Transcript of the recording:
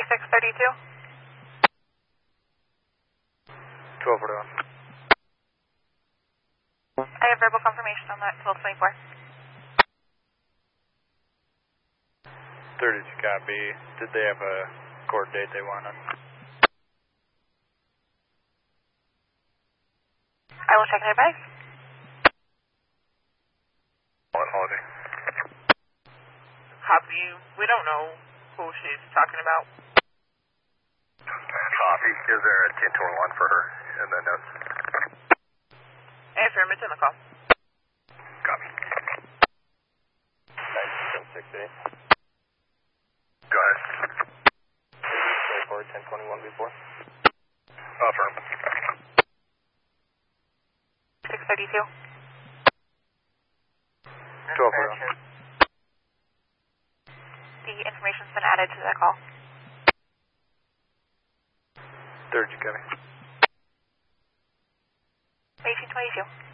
3632. 1241. I have verbal confirmation on that, 1224. 32 copy. Did they have a court date they wanted? I will check nearby. Holiday. Copy. We don't know who she's talking about. Copy. Is there a 1021 for her in the notes? Affirmative, in the call. Copy. 968. Go ahead. 1021 before. Affirm. 632. 1241. The information's been added to that call. 30 copy. 1822.